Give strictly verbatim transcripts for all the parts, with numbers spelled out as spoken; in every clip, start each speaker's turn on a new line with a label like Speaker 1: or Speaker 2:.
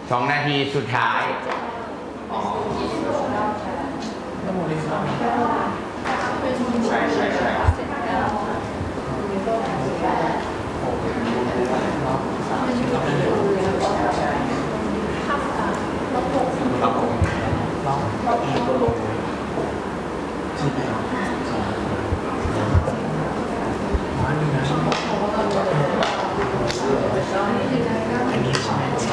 Speaker 1: สองนาทีสุดท้าย
Speaker 2: ใช่ใช่ใช่ครับผมน้องก็อีตัวลงใช่ไหมอันนี้นะอันนี้ใช่ไหมใช่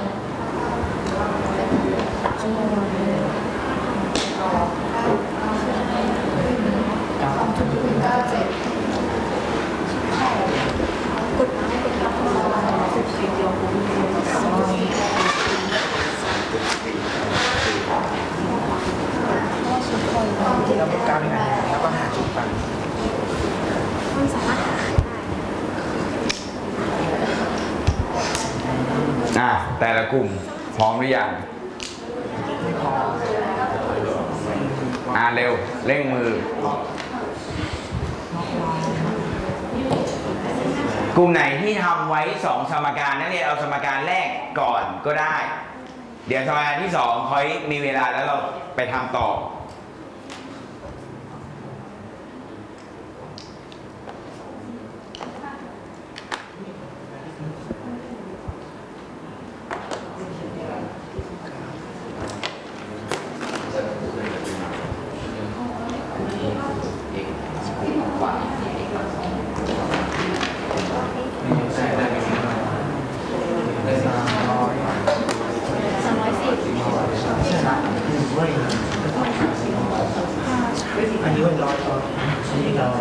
Speaker 2: แล้วก็การงานแล้วก็หาจุดตันมันสามารถหาได้
Speaker 1: อ่ะแต่ละกลุ่มพร้อมหรือยังอ่ะเร็วเร่งมือกลุ่มไหนที่ทำไว้สองสมการนั่นเนี่ยเอาสมการแรกก่อนก็ได้เดี๋ยวสมการที่สองค่อยมีเวลาแล้วเราไปทำต่อ
Speaker 2: อันนี้มันร้อยอันนี้เรา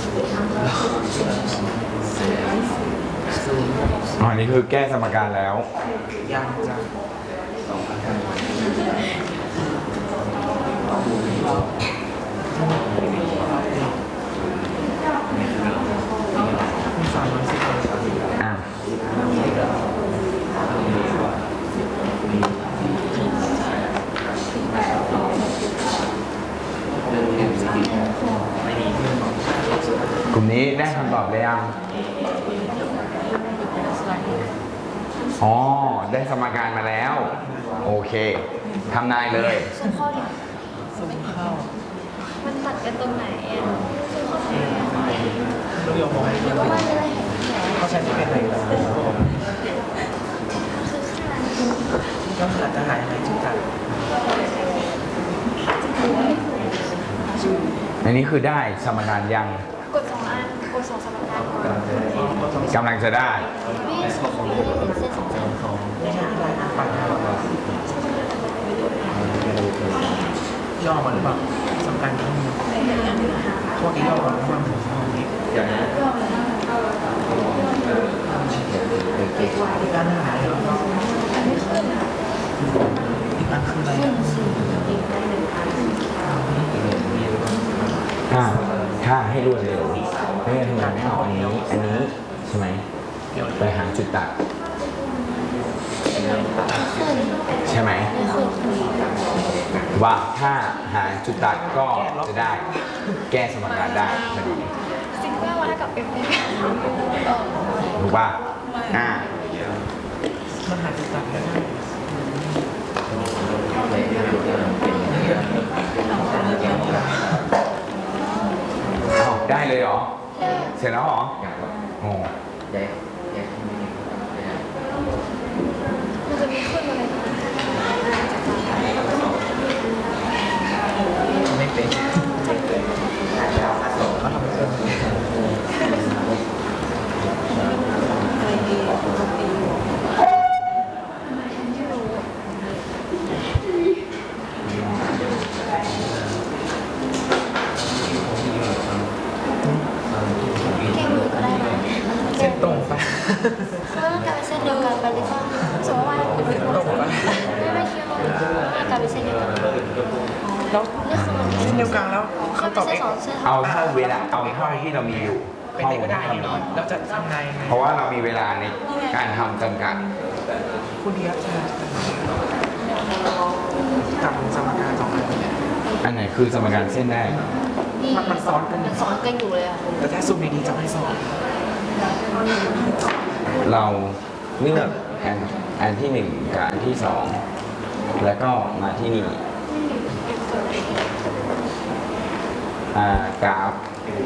Speaker 1: อ๋อนี่คือแก้สมการแล้ว
Speaker 2: ยังจะสามร้อยสิบ
Speaker 1: อ่ะกลุ่มนี้ได้คำตอบเลยยังอ๋อได้สมการมาแล้วโอเคทำนายเลย
Speaker 3: ซุ้มข้อดิ
Speaker 2: ซุ้มเข้า
Speaker 3: มันตัดกันตรงไหนอ่ะ
Speaker 2: ลูกยงมอง
Speaker 3: หรือว่ามันจะได้
Speaker 2: เขาใช้ที่เป็นอะไรก็อาจจะหายไปจุดตัด
Speaker 1: อันนี้คือได้สมการยัง
Speaker 3: กดสองอันกดสองสมการก่อน
Speaker 1: กำลังจะได้
Speaker 3: ไม่ใช่สองเส้นสองเส้นสอง
Speaker 2: ไม่ใช่ที่ไรปั่นย่อมาหรือเปล่าสำคัญที่นี่พวกนี้ย่อมาหรือเปล่าอย่างนี้การหายแล้วอีกอันคืออะไร
Speaker 1: อ่าถ้าให้รวดเร็วไม่งั้นทำไมไม่เอาอันนี้อันนี้ใช่ไหมไปหาจุดตัดใช่ไหมว่าถ้าหาจุดตัดก็จะได้แก้สมการได้พอดี
Speaker 3: ซิงเกิลว่ากับเอฟเอ
Speaker 1: ถูกป่ะอ่า
Speaker 2: มันหาจุดตัดได้
Speaker 1: เอาได้เลยเหรอเสร็จแล้วเหรอโอ้
Speaker 3: มันจะมีขึ้นอะไร
Speaker 2: ไม่เป็นเขาทำเป็นเส้นตรงไป
Speaker 3: เพราะว่ากลายเป็นเส้นเดียวกันไปเลยป่ะสมมติว่าไม่ไม่คิดว่ากลายเป็นเส้นเดียวกัน
Speaker 2: แล้วเส้นเดียวกันแล้วเขาตอบเอง
Speaker 1: เอาเท่าเวลาเอาเท่าที่เรามีอยู่
Speaker 2: เป็นไปก็ได้เนาะเราจะทำไง
Speaker 1: เพราะว่าเรามีเวลาในการทำจำกัด
Speaker 2: คุณดีครับใช่จำสมการสองอัน
Speaker 1: อันไหนคือสมการเส้นแรก
Speaker 2: มันซ้อนกัน
Speaker 3: มันซ้อนกันอยู่เลยอ่ะ
Speaker 2: แต่ถ้าซูมดีๆจะไม่ซ้อน
Speaker 1: เราเลือกอันอันที่หนึ่งกับอันที่สองแล้วก็มาที่นี่อ่ากราฟ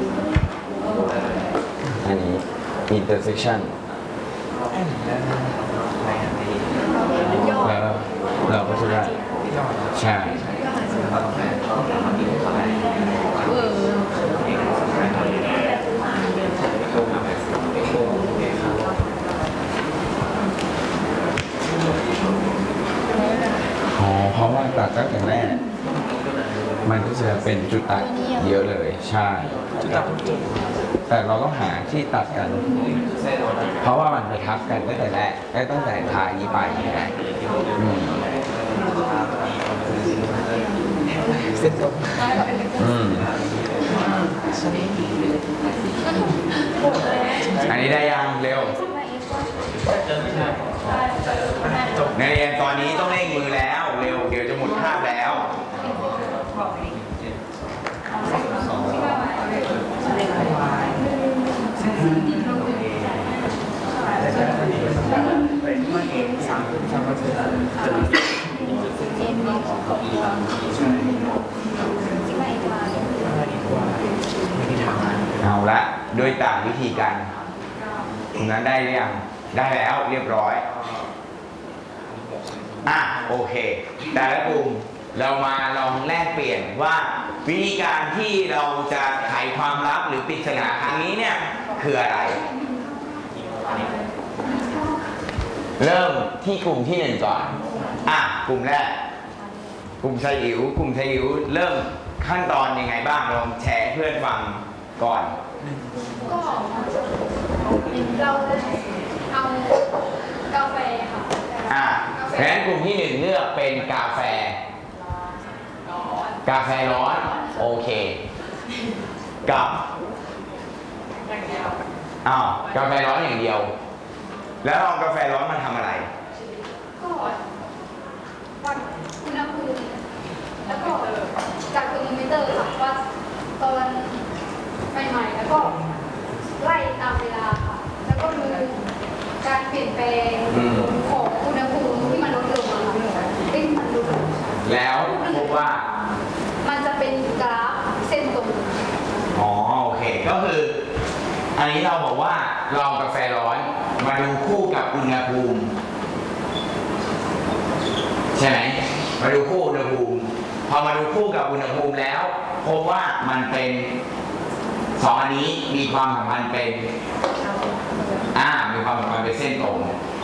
Speaker 1: อันนี้ intersection แล้วเราก็จะได้ใช่อ๋อเพราะว่าตัดตั้งแต่แรกมันก็จะเป็นจุดตัดเยอะเลยใช่
Speaker 2: จุดตัดทุกจุด
Speaker 1: แต่เราต้องหาที่ตัดกัน เพราะว่ามันไปทับกันตั้งแต่แรกได้ตั้งแต่ทายนี้ไปไงอืม
Speaker 2: เส้นตรง
Speaker 1: อืมอันนี้ได้ยังเร็วนักเรียนตอนนี้ต้องเร่งมือแล้วเร็วเดี๋ยวจะหมดคาบแล้วเอาละด้วยต่างวิธีการคุณนั้นได้หรือยังได้แล้วเรียบร้อยอ่ะโอเคแต่ละกลุ่มเรามาลองแลกเปลี่ยนว่าวิธีการที่เราจะไขความลับหรือปริศนาครั้งนี้เนี่ยคืออะไร เริ่มที่กลุ่มที่หนึ่งก่อนอ่ะกลุ่มแรกกลุ่มชายอิ๋วกลุ่มชายอิ๋วเริ่มขั้นตอนยังไงบ้างลองแชร์ให้เพื่อนฟังก่อน
Speaker 3: ก็เราเอากาแฟค่ะ
Speaker 1: อ่ะเพราะฉะนั้นกลุ่มที่หนึ่งเลือกเป็นกาแฟ กาแฟร้อนโอเคกับอ้าวกาแฟร้อนอย่างเดียวแล้วเอากาแฟร้อนมาทำอะไร
Speaker 3: ก็วัดอุณหภูมิแล้วก็จากเทอร์โมมิเตอร์ค่ะวัดตอนใหม่ๆแล้วก็ไล่ตามเวลาค่ะแล้วก็ดูการเปลี่ยนแปลงของอุณหภูมิที่มันลดลงอะค่ะที่มันลดลง
Speaker 1: แล้วพบว่า
Speaker 3: มันจะเป็นกราฟเส้นตรง
Speaker 1: อ๋อโอเคก็คืออันนี้เราบอกว่าเราเอากาแฟร้อนมาดูคู่กับอุณหภูมิใช่ไหมมาดูคู่อุณหภูมิพอมาดูคู่กับอุณหภูมิแล้วพบว่ามันเป็นสองอันนี้มีความสัมพันธ์เป็นอ่ามีความสัมพันธ์เป็นเส้นตรง